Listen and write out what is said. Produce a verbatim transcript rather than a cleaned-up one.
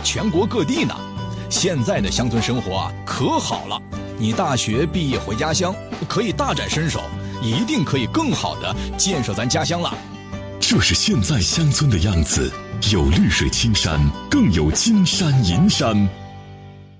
全国各地呢。现在的乡村生活啊，可好了。你大学毕业回家乡，可以大展身手，一定可以更好的建设咱家乡了。 这是现在乡村的样子，有绿水青山，更有金山银山。